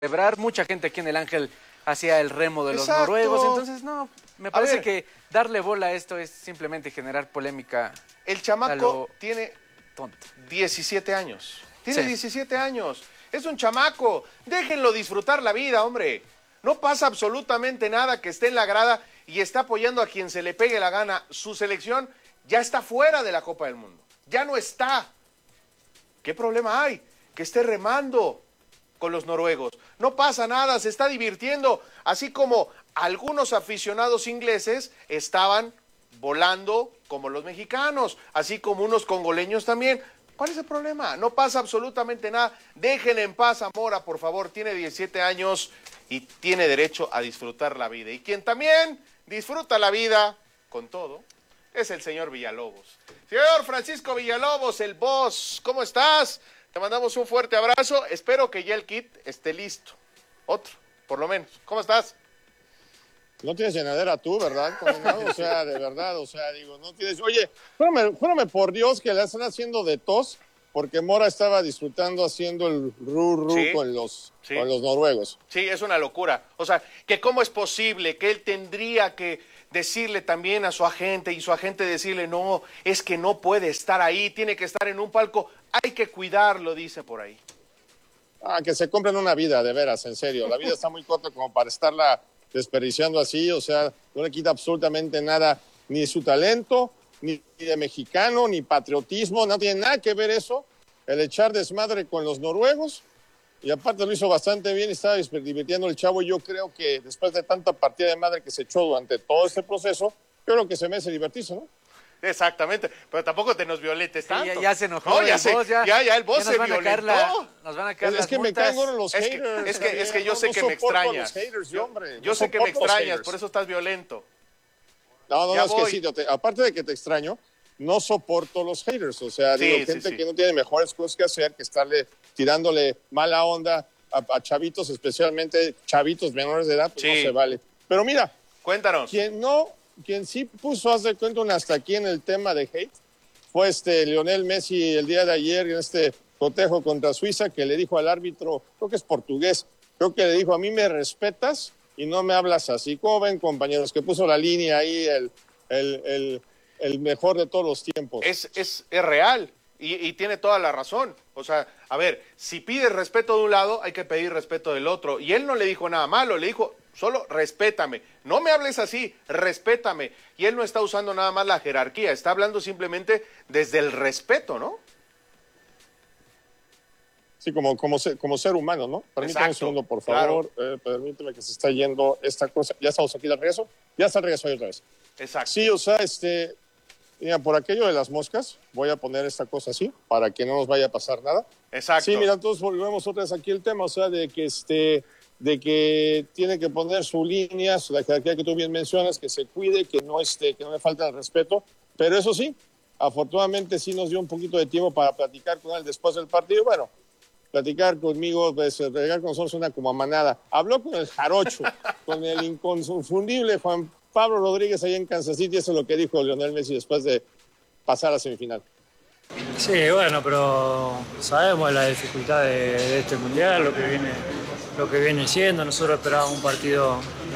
celebrar. Mucha gente aquí en el Ángel hacía el remo de los Exacto. noruegos, entonces no, me parece ver. que darle bola a esto es simplemente generar polémica. El chamaco tiene tonto. 17 años. Tiene Sí. 17 años. Es un chamaco. Déjenlo disfrutar la vida, hombre. No pasa absolutamente nada que esté en la grada y está apoyando a quien se le pegue la gana. Su selección ya está fuera de la Copa del Mundo. Ya no está. ¿Qué problema hay? Que esté remando con los noruegos. No pasa nada, se está divirtiendo. Así como algunos aficionados ingleses estaban volando como los mexicanos, así como unos congoleños también. ¿Cuál es el problema? No pasa absolutamente nada. Dejen en paz a Mora, por favor. Tiene 17 años y tiene derecho a disfrutar la vida. Y quien también disfruta la vida con todo es el señor Villalobos. Señor Francisco Villalobos, el boss, ¿cómo estás? Te mandamos un fuerte abrazo. Espero que ya el kit esté listo. Otro, por lo menos. ¿Cómo estás? No tienes llenadera tú, ¿verdad? O sea, de verdad, o sea, digo, no tienes... Oye, júrame por Dios que la están haciendo de tos, porque Mora estaba disfrutando haciendo el ru Sí, con los sí. noruegos. Sí, es una locura. O sea, que cómo es posible que él tendría que decirle también a su agente y su agente decirle, no, es que no puede estar ahí, tiene que estar en un palco, hay que cuidarlo, dice por ahí. Ah, que se compren una vida, de veras, en serio. La vida está muy corta como para estarla desperdiciando así, o sea, no le quita absolutamente nada, ni su talento, ni de mexicano, ni patriotismo, no tiene nada que ver eso, el echar desmadre con los noruegos, y aparte lo hizo bastante bien y estaba divirtiendo el chavo. Yo creo que después de tanta partida de madre que se echó durante todo este proceso, yo creo que se merece divertirse, ¿no? Exactamente, pero tampoco te nos violetes tanto. Sí, ya se enojó. No, el boss, ya el boss ya se violentó. Nos van a caer Es las que me multas. caen gordos los Es haters. que yo sé no que me soporto a los extrañas. haters, hombre. Yo No sé que me soporto a los extrañas, haters. por eso estás violento. No, Ya es que voy. sí, aparte de que te extraño, no soporto los haters. O sea, Sí, digo, sí, gente sí. que no tiene mejores cosas que hacer que estarle tirándole mala onda a chavitos, especialmente chavitos menores de edad, pues Sí. no se vale. Pero mira, Cuéntanos. quien sí puso, haz de cuenta, un hasta aquí en el tema de hate, fue Lionel Messi el día de ayer en este cotejo contra Suiza, que le dijo al árbitro, creo que es portugués, creo que le dijo, a mí me respetas y no me hablas así. ¿Cómo ven, compañeros? Que puso la línea ahí el mejor de todos los tiempos. Es real y tiene toda la razón. O sea, a ver, si pides respeto de un lado, hay que pedir respeto del otro. Y él no le dijo nada malo, le dijo, solo respétame. No me hables así, respétame. Y él no está usando nada más la jerarquía, está hablando simplemente desde el respeto, ¿no? Sí, como ser humano, ¿no? Permítame un Exacto, segundo, por favor. Permíteme que se está yendo esta cosa. Ya estamos aquí de regreso. Ya está el regreso ahí otra vez. Exacto. Sí, o sea, mira, por aquello de las moscas, voy a poner esta cosa así, para que no nos vaya a pasar nada. Exacto. Sí, mira, entonces volvemos otra vez aquí el tema, o sea, de que tiene que poner su línea, la jerarquía que tú bien mencionas, que se cuide, que no le falte el respeto. Pero eso sí, afortunadamente sí nos dio un poquito de tiempo para platicar con él después del partido. Bueno, platicar conmigo, pues, regar con nosotros una como manada. Habló con el jarocho, con el inconfundible Juan Pablo Rodríguez allá en Kansas City. Eso es lo que dijo Lionel Messi después de pasar a semifinal. Sí, bueno, pero sabemos la dificultad de este mundial, lo que viene siendo. Nosotros esperábamos un partido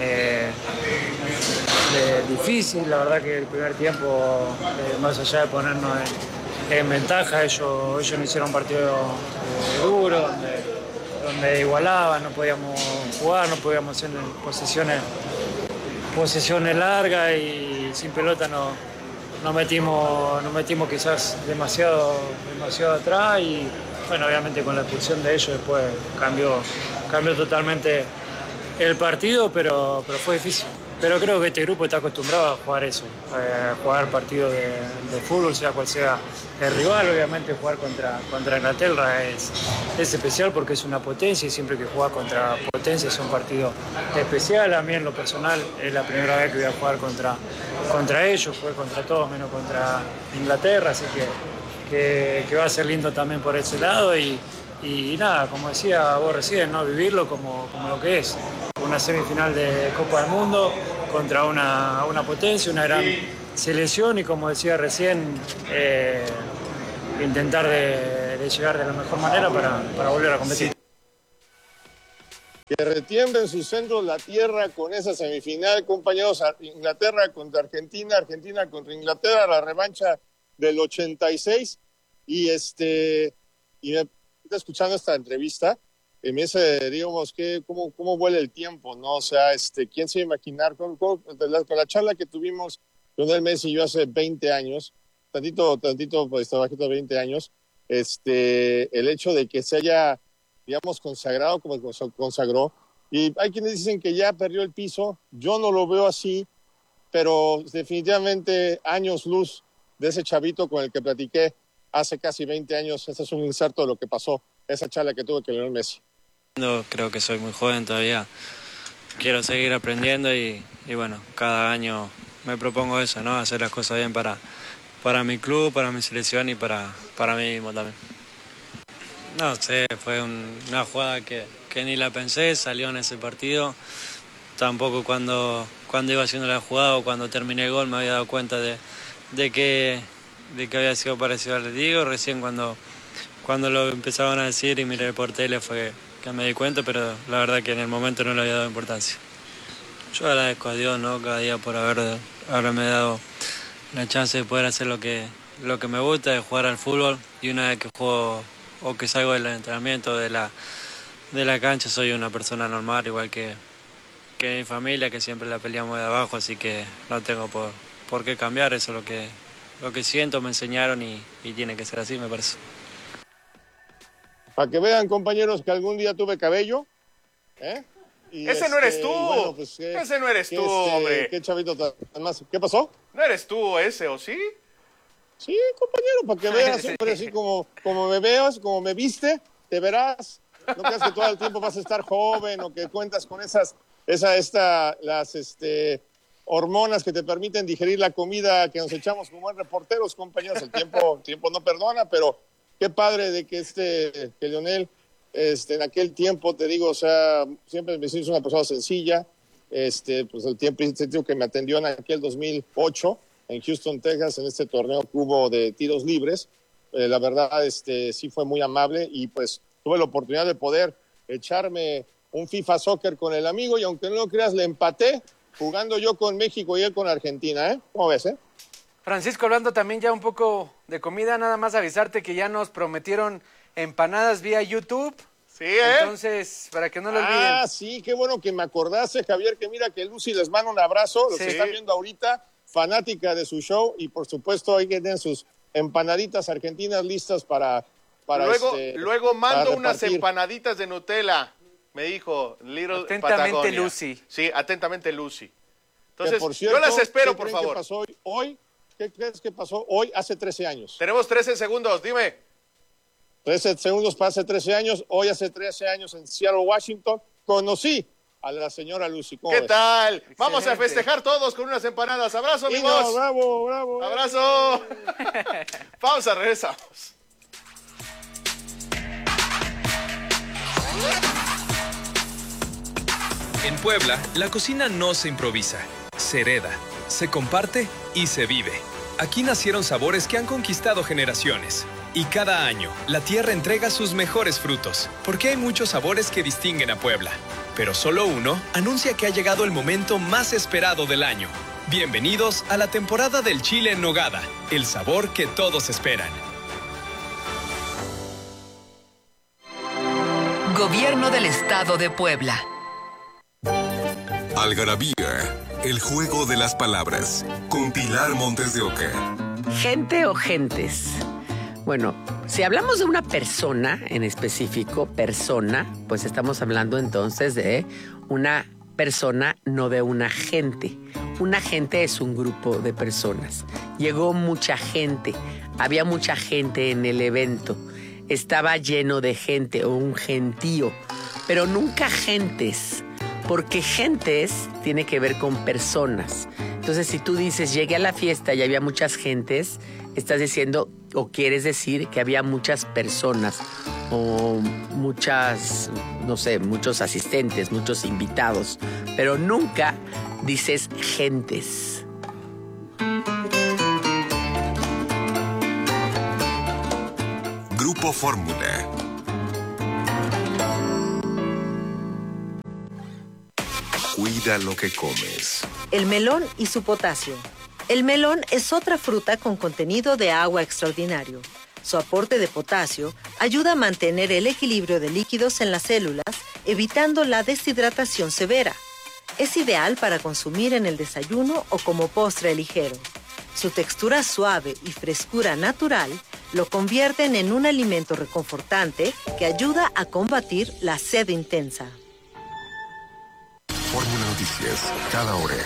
difícil. La verdad que el primer tiempo, más allá de ponernos en ventaja, ellos no hicieron un partido duro, donde igualaban, no podíamos jugar, no podíamos hacer posiciones largas y sin pelota nos metimos quizás demasiado atrás y bueno, obviamente con la expulsión de ellos después cambió totalmente el partido, pero fue difícil. Pero creo que este grupo está acostumbrado a jugar eso, a jugar partidos de fútbol, sea cual sea el rival. Obviamente jugar contra Inglaterra es especial porque es una potencia y siempre que juegas contra potencia es un partido especial. A mí en lo personal es la primera vez que voy a jugar contra ellos, jugué contra todos menos contra Inglaterra, así que va a ser lindo también por ese lado y nada, como decía vos recién, ¿no? Vivirlo como lo que es. Una semifinal de Copa del Mundo contra una potencia, una gran selección y como decía recién, intentar de llegar de la mejor manera para volver a competir. Que retiembre en sus centros la tierra con esa semifinal, compañeros. Inglaterra contra Argentina, Argentina contra Inglaterra, la revancha del 86. Y me escuchando esta entrevista, me dice, digamos, cómo vuela el tiempo, ¿no? O sea, ¿quién se iba a imaginar? Con la charla que tuvimos con el Messi yo hace 20 años, tantito, pues, bajito 20 años, el hecho de que se haya, digamos, consagrado como consagró, y hay quienes dicen que ya perdió el piso, yo no lo veo así, pero definitivamente años luz de ese chavito con el que platiqué hace casi 20 años. Este es un inserto de lo que pasó, esa charla que tuve con Lionel Messi. Creo que soy muy joven todavía, quiero seguir aprendiendo y bueno, cada año me propongo eso, ¿no? Hacer las cosas bien para mi club, para mi selección y para mí mismo también. No sé, fue una jugada que ni la pensé, salió en ese partido. Tampoco cuando iba haciendo la jugada o cuando terminé el gol me había dado cuenta de que había sido parecido al de Diego. Recién cuando lo empezaban a decir y miré por tele fue que me di cuenta, pero la verdad que en el momento no le había dado importancia. Yo agradezco a Dios, ¿no? Cada día por haberme dado la chance de poder hacer lo que me gusta, de jugar al fútbol. Y una vez que juego o que salgo del entrenamiento, de la cancha, soy una persona normal, igual que mi familia, que siempre la peleamos de abajo, así que no tengo por qué cambiar. Eso es lo que siento, me enseñaron y tiene que ser así, me parece. Para que vean, compañeros, que algún día tuve cabello, Y ese no eres tú. Bueno, pues, ese no eres tú, hombre. Qué chavito tan más. ¿Qué pasó? ¿No eres tú ese, o sí? Sí, compañero, para que veas siempre así como me veas, como me viste, te verás. No creas que todo el tiempo vas a estar joven o que cuentas con las hormonas que te permiten digerir la comida que nos echamos como buen reporteros, compañeros. El tiempo no perdona, pero qué padre de que que Lionel en aquel tiempo, te digo, o sea, siempre me hizo una persona sencilla. Pues el tiempo que me atendió en aquel 2008 en Houston, Texas, en este torneo que hubo de tiros libres, la verdad, sí fue muy amable y pues tuve la oportunidad de poder echarme un FIFA Soccer con el amigo y aunque no lo creas, le empaté jugando yo con México y él con Argentina, ¿eh? ¿Cómo ves, Francisco, hablando también ya un poco de comida, nada más avisarte que ya nos prometieron empanadas vía YouTube. Sí, Entonces, para que no lo olviden. Ah, sí, qué bueno que me acordaste, Javier, que mira que Lucy les manda un abrazo, los Sí. que están viendo ahorita, fanática de su show, y por supuesto hay que tener sus empanaditas argentinas listas para luego mando para unas repartir. empanaditas de Nutella, me dijo Little Atentamente, Patagonia. Lucy. Sí, atentamente Lucy. Que, Entonces, por cierto, yo las espero, ¿qué por creen que favor. pasó hoy? ¿Qué crees que pasó hoy hace 13 años? Tenemos 13 segundos, dime. 13 segundos para hace 13 años. Hoy hace 13 años en Seattle, Washington, conocí a la señora Lucy. ¿Cómo ¿Qué ves? tal? Vamos a Excelente. festejar todos con unas empanadas. Abrazo, Y amigos. no, bravo, bravo. Abrazo. Pausa, regresamos. En Puebla, la cocina no se improvisa, se hereda, se comparte y se vive. Aquí nacieron sabores que han conquistado generaciones. Y cada año, la tierra entrega sus mejores frutos, porque hay muchos sabores que distinguen a Puebla. Pero solo uno anuncia que ha llegado el momento más esperado del año. Bienvenidos a la temporada del chile en nogada, el sabor que todos esperan. Gobierno del Estado de Puebla. Algarabía, el juego de las palabras, con Pilar Montes de Oca. ¿Gente o gentes? Bueno, si hablamos de una persona en específico, pues estamos hablando entonces de una persona, no de una gente. Una gente es un grupo de personas. Llegó mucha gente, había mucha gente en el evento. Estaba lleno de gente o un gentío, pero nunca gentes. Porque gentes tiene que ver con personas. Entonces, si tú dices, llegué a la fiesta y había muchas gentes, estás diciendo o quieres decir que había muchas personas o muchas, no sé, muchos asistentes, muchos invitados, pero nunca dices gentes. Grupo Fórmula. Cuida lo que comes. El melón y su potasio. El melón es otra fruta con contenido de agua extraordinario. Su aporte de potasio ayuda a mantener el equilibrio de líquidos en las células, evitando la deshidratación severa. Es ideal para consumir en el desayuno o como postre ligero. Su textura suave y frescura natural lo convierten en un alimento reconfortante que ayuda a combatir la sed intensa. Fórmula Noticias, cada hora.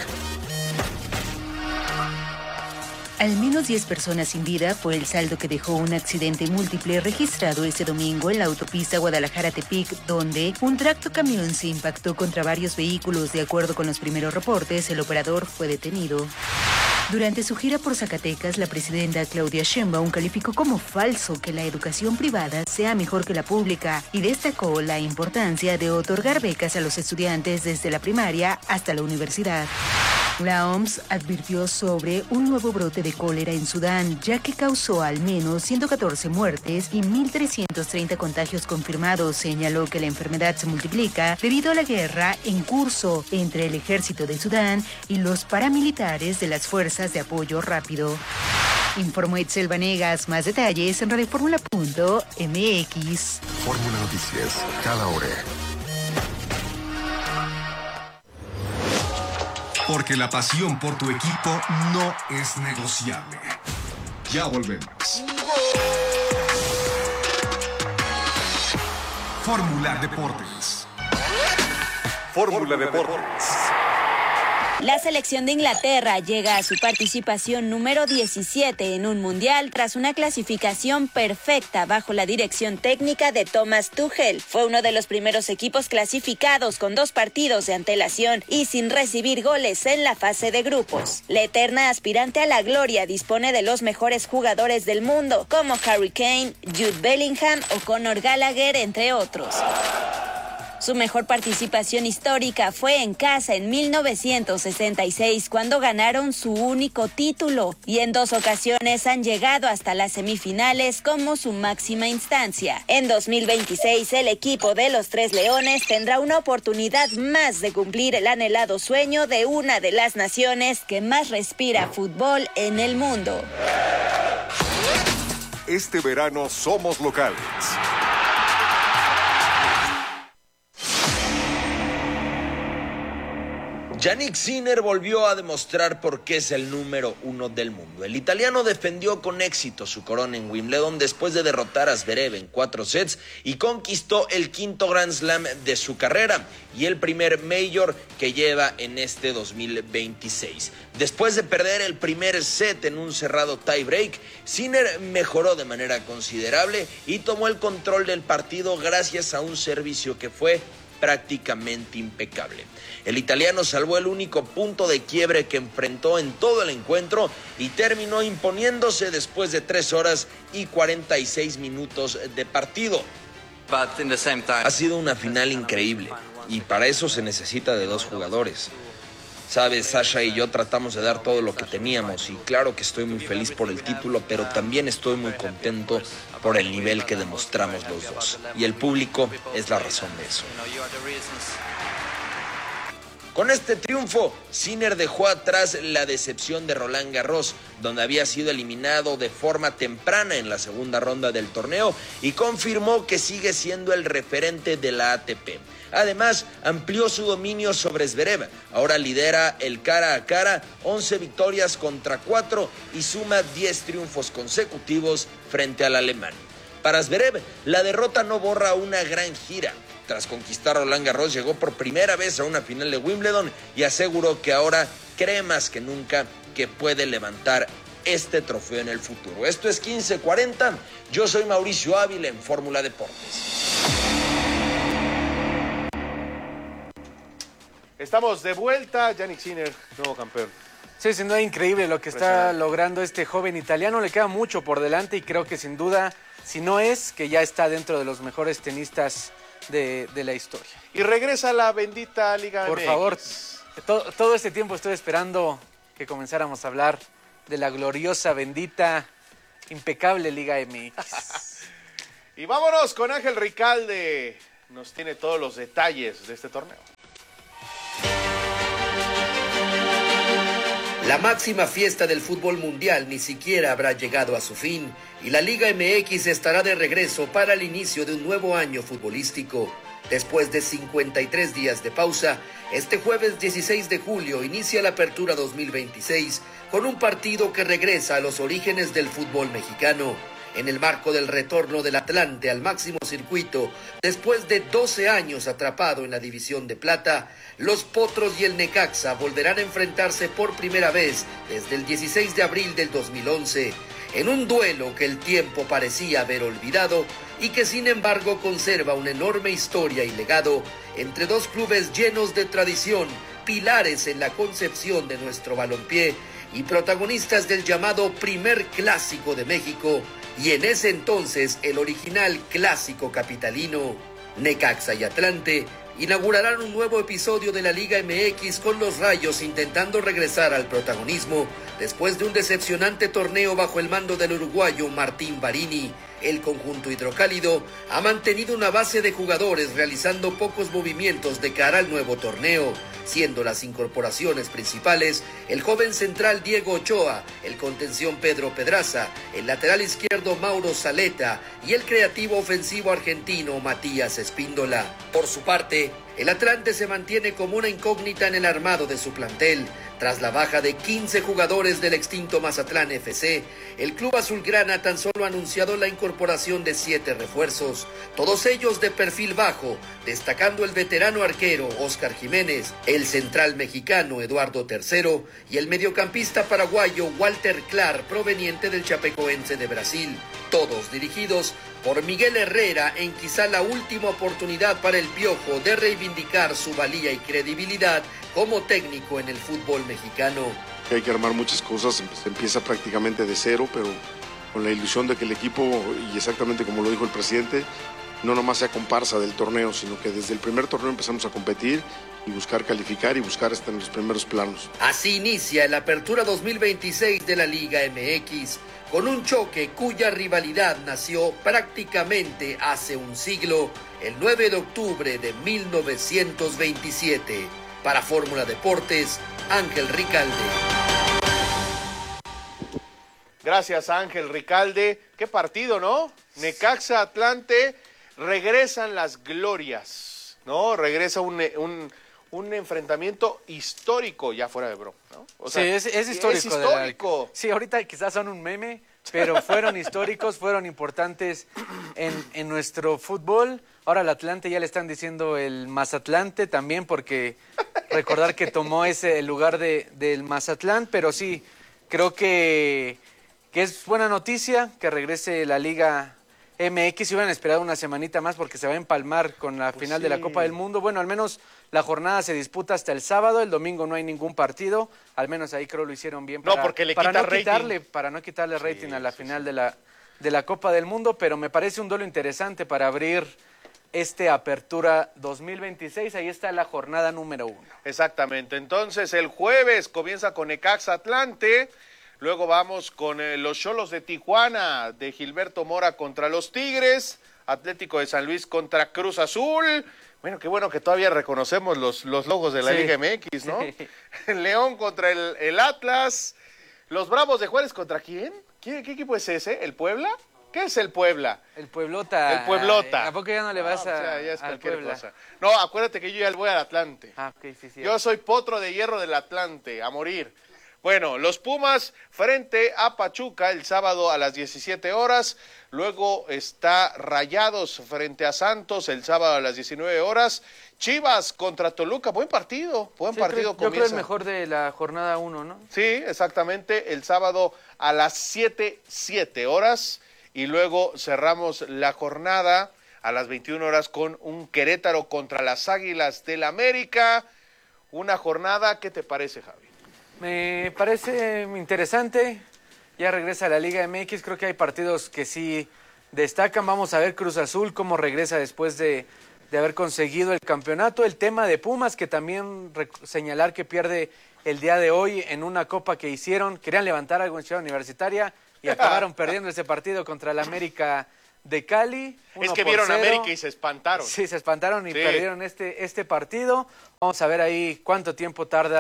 Al menos 10 personas sin vida fue el saldo que dejó un accidente múltiple registrado este domingo en la autopista Guadalajara-Tepic, donde un tractocamión se impactó contra varios vehículos. De acuerdo con los primeros reportes, el operador fue detenido. Durante su gira por Zacatecas, la presidenta Claudia Sheinbaum calificó como falso que la educación privada sea mejor que la pública y destacó la importancia de otorgar becas a los estudiantes desde la primaria hasta la universidad. La OMS advirtió sobre un nuevo brote de cólera en Sudán, ya que causó al menos 114 muertes y 1.330 contagios confirmados. Señaló que la enfermedad se multiplica debido a la guerra en curso entre el ejército de Sudán y los paramilitares de las fuerzas de apoyo rápido. Informó Itzel Vanegas. Más detalles en radioformula.mx. Fórmula Noticias, cada hora. Porque la pasión por tu equipo no es negociable. Ya volvemos. Fórmula Deportes. Fórmula Deportes. La selección de Inglaterra llega a su participación número 17 en un mundial tras una clasificación perfecta bajo la dirección técnica de Thomas Tuchel. Fue uno de los primeros equipos clasificados con 2 partidos de antelación y sin recibir goles en la fase de grupos. La eterna aspirante a la gloria dispone de los mejores jugadores del mundo, como Harry Kane, Jude Bellingham o Conor Gallagher, entre otros. Su mejor participación histórica fue en casa en 1966, cuando ganaron su único título, y en 2 ocasiones han llegado hasta las semifinales como su máxima instancia. En 2026, el equipo de los Tres Leones tendrá una oportunidad más de cumplir el anhelado sueño de una de las naciones que más respira fútbol en el mundo. Este verano somos locales. Jannik Sinner volvió a demostrar por qué es el número 1 del mundo. El italiano defendió con éxito su corona en Wimbledon después de derrotar a Zverev en 4 sets y conquistó el 5º Grand Slam de su carrera y el primer Major que lleva en este 2026. Después de perder el primer set en un cerrado tie-break, Sinner mejoró de manera considerable y tomó el control del partido gracias a un servicio que fue prácticamente impecable. El italiano salvó el único punto de quiebre que enfrentó en todo el encuentro y terminó imponiéndose después de 3 horas y 46 minutos de partido. Ha sido una final increíble y para eso se necesita de 2 jugadores. Sabes, Sasha y yo tratamos de dar todo lo que teníamos y claro que estoy muy feliz por el título, pero también estoy muy contento por el nivel que demostramos los dos. Y el público es la razón de eso. Con este triunfo, Sinner dejó atrás la decepción de Roland Garros, donde había sido eliminado de forma temprana en la segunda ronda del torneo y confirmó que sigue siendo el referente de la ATP. Además, amplió su dominio sobre Zverev. Ahora lidera el cara a cara, 11 victorias contra 4 y suma 10 triunfos consecutivos frente al alemán. Para Zverev, la derrota no borra una gran gira. Tras conquistar Roland Garros, llegó por primera vez a una final de Wimbledon y aseguró que ahora cree más que nunca que puede levantar este trofeo en el futuro. Esto es 1540. Yo soy Mauricio Ávila en Fórmula Deportes. Estamos de vuelta. Jannik Sinner, nuevo campeón. Sí, sin duda increíble lo que está logrando este joven italiano. Le queda mucho por delante y creo que sin duda, si no es, que ya está dentro de los mejores tenistas de la historia. Y regresa a la bendita Liga MX. Por favor, todo este tiempo estoy esperando que comenzáramos a hablar de la gloriosa, bendita, impecable Liga MX. Y vámonos con Ángel Ricalde. Nos tiene todos los detalles de este torneo. La máxima fiesta del fútbol mundial ni siquiera habrá llegado a su fin y la Liga MX estará de regreso para el inicio de un nuevo año futbolístico. Después de 53 días de pausa, este jueves 16 de julio inicia la Apertura 2026 con un partido que regresa a los orígenes del fútbol mexicano. En el marco del retorno del Atlante al máximo circuito, después de 12 años atrapado en la División de Plata, los Potros y el Necaxa volverán a enfrentarse por primera vez desde el 16 de abril del 2011, en un duelo que el tiempo parecía haber olvidado y que sin embargo conserva una enorme historia y legado entre dos clubes llenos de tradición, pilares en la concepción de nuestro balompié y protagonistas del llamado primer clásico de México, y en ese entonces el original clásico capitalino. Necaxa y Atlante inaugurarán un nuevo episodio de la Liga MX con los Rayos intentando regresar al protagonismo después de un decepcionante torneo bajo el mando del uruguayo Martín Barini. El conjunto hidrocálido ha mantenido una base de jugadores realizando pocos movimientos de cara al nuevo torneo, siendo las incorporaciones principales el joven central Diego Ochoa, el contención Pedro Pedraza, el lateral izquierdo Mauro Zaleta y el creativo ofensivo argentino Matías Espíndola. Por su parte, el Atlante se mantiene como una incógnita en el armado de su plantel. Tras la baja de 15 jugadores del extinto Mazatlán FC, el club azulgrana tan solo ha anunciado la incorporación de 7 refuerzos, todos ellos de perfil bajo, destacando el veterano arquero Óscar Jiménez, el central mexicano Eduardo III y el mediocampista paraguayo Walter Clark, proveniente del Chapecoense de Brasil, todos dirigidos por Miguel Herrera en quizá la última oportunidad para el Piojo de reivindicar su valía y credibilidad como técnico en el fútbol mexicano. Hay que armar muchas cosas, se empieza prácticamente de cero, pero con la ilusión de que el equipo, y exactamente como lo dijo el presidente, no nomás sea comparsa del torneo, sino que desde el primer torneo empezamos a competir y buscar calificar y buscar hasta en los primeros planos. Así inicia la Apertura 2026 de la Liga MX, con un choque cuya rivalidad nació prácticamente hace un siglo, el 9 de octubre de 1927. Para Fórmula Deportes, Ángel Ricalde. Gracias, Ángel Ricalde. Qué partido, ¿no? Necaxa, Atlante, regresan las glorias, ¿no? Regresa un enfrentamiento histórico, ya fuera de broma, ¿no? O sea, sí, es histórico. Es histórico. Sí, ahorita quizás son un meme, pero fueron históricos, fueron importantes en nuestro fútbol. Ahora al Atlante ya le están diciendo el Mazatlante también, porque recordar que tomó el lugar del Mazatlán, pero sí, creo que es buena noticia que regrese la Liga MX. Si hubieran esperado una semanita más porque se va a empalmar con la final de la Copa del Mundo. Bueno, al menos la jornada se disputa hasta el sábado, el domingo no hay ningún partido, al menos ahí creo lo hicieron bien para no quitarle rating a la final de la Copa del Mundo, pero me parece un duelo interesante para abrir Apertura 2026, ahí está la jornada número 1. Exactamente, entonces el jueves comienza con Necaxa Atlante, luego vamos con los Xolos de Tijuana, de Gilberto Mora contra los Tigres, Atlético de San Luis contra Cruz Azul. Bueno, qué bueno que todavía reconocemos los logos de la Liga MX, ¿no? Sí. León contra el Atlas, los Bravos de Juárez contra ¿quién? ¿Qué equipo es ese? ¿El Puebla? ¿Qué es el Puebla? El Pueblota. El Pueblota. ¿A poco ya no le vas ya es al cualquier Puebla? cosa. No, acuérdate que yo ya voy al Atlante. Okay, sí. Yo soy potro de hierro del Atlante, a morir. Bueno, los Pumas frente a Pachuca el sábado a las 17 horas. Luego está Rayados frente a Santos el sábado a las 19 horas. Chivas contra Toluca, buen partido comienza. Yo creo el mejor de la jornada 1, ¿no? Sí, exactamente, el sábado a las 7 horas. Y luego cerramos la jornada a las 21 horas con un Querétaro contra las Águilas del América. Una jornada, ¿qué te parece, Javi? Me parece interesante, ya regresa a la Liga MX, creo que hay partidos que sí destacan. Vamos a ver Cruz Azul cómo regresa después de haber conseguido el campeonato. El tema de Pumas, que también señalar que pierde el día de hoy en una copa que hicieron, querían levantar algo en Ciudad Universitaria y acabaron perdiendo ese partido contra el América de Cali. Es que vieron a América y se espantaron. Sí, se espantaron y perdieron este partido. Vamos a ver ahí cuánto tiempo tarda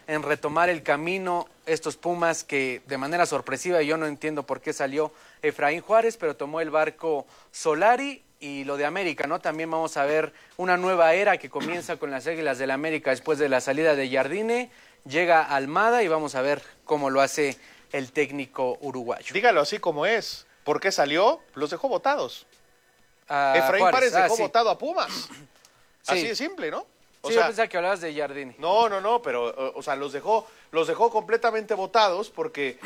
en retomar el camino estos Pumas que de manera sorpresiva, yo no entiendo por qué salió Efraín Juárez, pero tomó el barco Solari. Y lo de América, ¿no? También vamos a ver una nueva era que comienza con las Águilas del América después de la salida de Jardine. Llega Almada y vamos a ver cómo lo hace el técnico uruguayo. Dígalo así como es. ¿Por qué salió? Los dejó votados. Efraín Juárez dejó votado a Pumas. Sí. Así de simple, ¿no? O sea, yo pensaba que hablabas de Jardine. No, pero o sea, los dejó completamente votados porque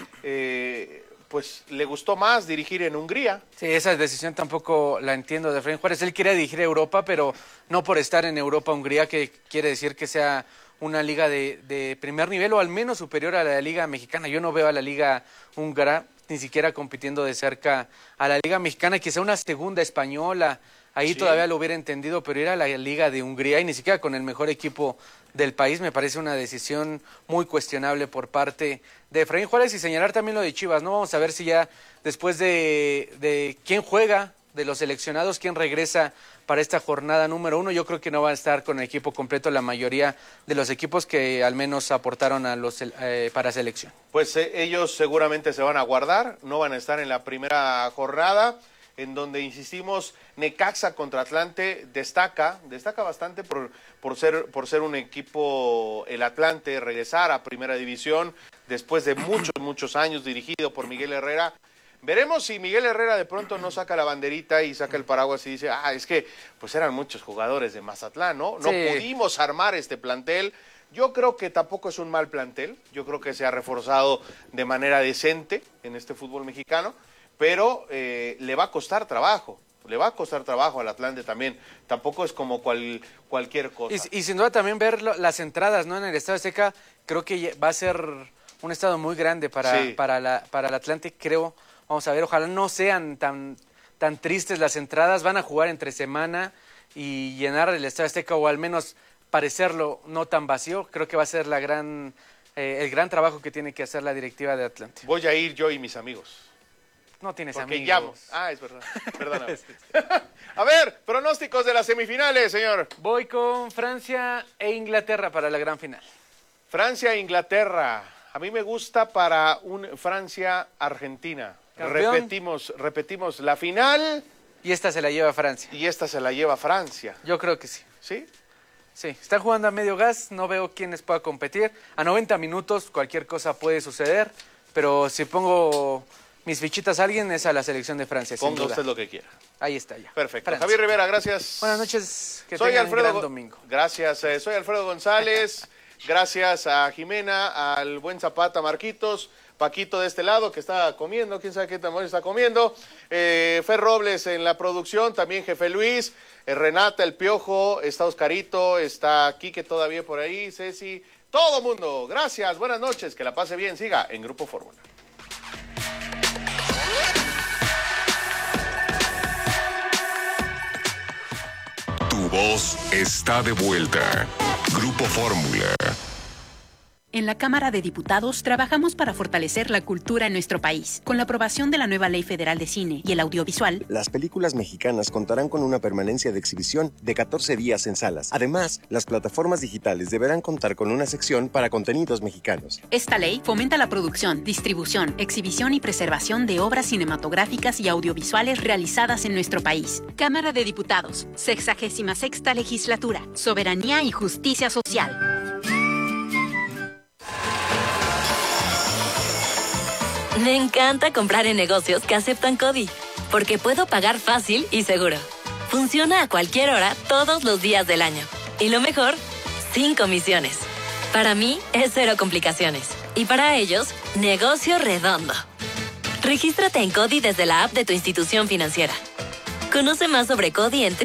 pues le gustó más dirigir en Hungría. Sí, esa decisión tampoco la entiendo de Efraín Juárez. Él quería dirigir a Europa, pero no por estar en Europa, Hungría, que quiere decir que sea una liga de primer nivel o al menos superior a la liga mexicana. Yo no veo a la liga húngara ni siquiera compitiendo de cerca a la liga mexicana, quizá una segunda española. Ahí sí, todavía lo hubiera entendido, pero ir a la liga de Hungría y ni siquiera con el mejor equipo del país me parece una decisión muy cuestionable por parte de Efraín Juárez. Y señalar también lo de Chivas, ¿no? Vamos a ver si ya después de quién juega, de los seleccionados, quién regresa para esta jornada número 1. Yo creo que no va a estar con el equipo completo la mayoría de los equipos que al menos aportaron a los para selección. Pues ellos seguramente se van a guardar, no van a estar en la primera jornada, en donde, insistimos, Necaxa contra Atlante destaca bastante por ser un equipo, el Atlante, regresar a Primera División después de muchos años, dirigido por Miguel Herrera. Veremos si Miguel Herrera de pronto no saca la banderita y saca el paraguas y dice, es que pues eran muchos jugadores de Mazatlán, ¿no? No pudimos armar este plantel. Yo creo que tampoco es un mal plantel, yo creo que se ha reforzado de manera decente en este fútbol mexicano, pero le va a costar trabajo al Atlante también, tampoco es como cualquier cosa. Y sin duda también ver las entradas, ¿no? En el Estadio Azteca, creo que va a ser un estadio muy grande para el Atlante, creo. Vamos a ver, ojalá no sean tan tristes las entradas, van a jugar entre semana y llenar el Estadio Azteca o al menos parecerlo no tan vacío, creo que va a ser el gran trabajo que tiene que hacer la directiva de Atlante. Voy a ir yo y mis amigos. No tienes porque amigos. Llamo. Es verdad. Perdóname. A ver, pronósticos de las semifinales, señor. Voy con Francia e Inglaterra para la gran final. Francia e Inglaterra. A mí me gusta para un Francia-Argentina. Repetimos la final. Y esta se la lleva Francia. Yo creo que sí. ¿Sí? Sí, están jugando a medio gas, no veo quién les pueda competir. A 90 minutos cualquier cosa puede suceder, pero si pongo mis fichitas a alguien es a la selección de Francia. Ponga usted lo que quiera. Ahí está ya. Perfecto. Francia. Javier Rivera, gracias. Buenas noches, que tengan un gran domingo. Gracias, soy Alfredo González. Gracias a Jimena, al buen Zapata, Marquitos, Paquito de este lado que está comiendo, quién sabe qué tamaño está comiendo, Fer Robles en la producción, también Jefe Luis, Renata, el Piojo, está Oscarito, está Quique todavía por ahí, Ceci, todo mundo, gracias, buenas noches, que la pase bien, siga en Grupo Fórmula. Tu voz está de vuelta. Grupo Fórmula. En la Cámara de Diputados trabajamos para fortalecer la cultura en nuestro país. Con la aprobación de la nueva Ley Federal de Cine y el Audiovisual, las películas mexicanas contarán con una permanencia de exhibición de 14 días en salas. Además, las plataformas digitales deberán contar con una sección para contenidos mexicanos. Esta ley fomenta la producción, distribución, exhibición y preservación de obras cinematográficas y audiovisuales realizadas en nuestro país. Cámara de Diputados, 66ª Legislatura, Soberanía y Justicia Social. Me encanta comprar en negocios que aceptan CODI, porque puedo pagar fácil y seguro. Funciona a cualquier hora, todos los días del año. Y lo mejor, sin comisiones. Para mí, es cero complicaciones. Y para ellos, negocio redondo. Regístrate en CODI desde la app de tu institución financiera. Conoce más sobre CODI en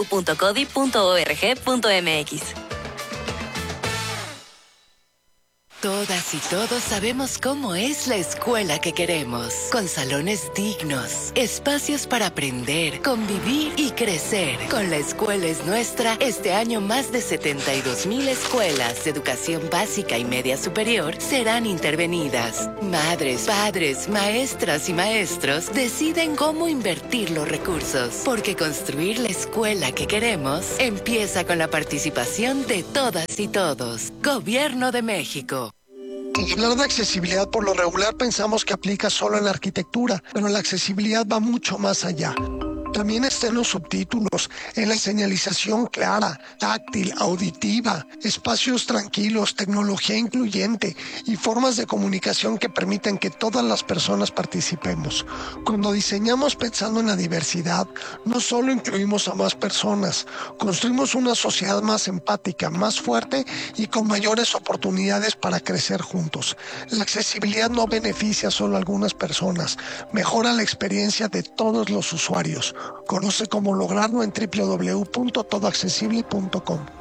www.codi.org.mx. Todas y todos sabemos cómo es la escuela que queremos, con salones dignos, espacios para aprender, convivir y crecer. Con La Escuela es Nuestra, este año más de 72,000 escuelas de educación básica y media superior serán intervenidas. Madres, padres, maestras y maestros deciden cómo invertir los recursos, porque construir la escuela que queremos empieza con la participación de todas y todos. Gobierno de México. Hablar de accesibilidad por lo regular pensamos que aplica solo en la arquitectura, pero la accesibilidad va mucho más allá. También está en los subtítulos, en la señalización clara, táctil, auditiva, espacios tranquilos, tecnología incluyente y formas de comunicación que permiten que todas las personas participemos. Cuando diseñamos pensando en la diversidad, no solo incluimos a más personas, construimos una sociedad más empática, más fuerte y con mayores oportunidades para crecer juntos. La accesibilidad no beneficia solo a algunas personas, mejora la experiencia de todos los usuarios. Conoce cómo lograrlo en www.todoaccesible.com.